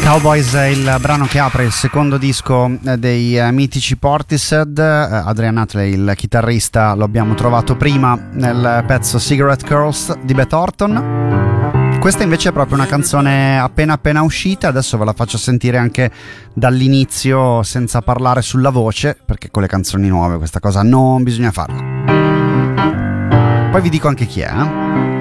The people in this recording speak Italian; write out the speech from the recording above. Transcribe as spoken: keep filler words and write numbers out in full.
Cowboys è il brano che apre il secondo disco dei uh, mitici Portishead. uh, Adrian Utley, il chitarrista, lo abbiamo trovato prima nel pezzo Cigarette Girls di Beth Orton. Questa invece è proprio una canzone appena appena uscita, adesso ve la faccio sentire anche dall'inizio senza parlare sulla voce, perché con le canzoni nuove questa cosa non bisogna farla. Poi vi dico anche chi è, eh?